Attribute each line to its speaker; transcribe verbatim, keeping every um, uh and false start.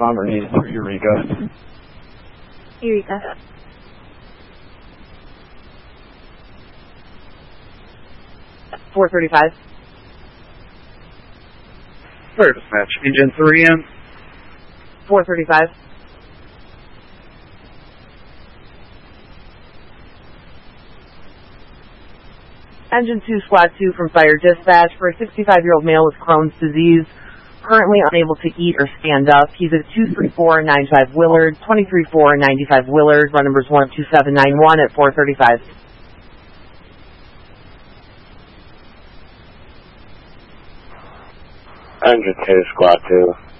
Speaker 1: Bomber needs for Eureka.
Speaker 2: Eureka.
Speaker 3: four thirty-five.
Speaker 4: Clear dispatch. Engine three in.
Speaker 3: four thirty-five. Engine two, Squad two from Fire Dispatch for a sixty-five-year-old male with Crohn's disease, currently unable to eat or stand up. He's at two three four nine five Willard, two three four nine five Willard, run numbers one two seven nine one at four thirty-five.
Speaker 5: Engine two, Squad two.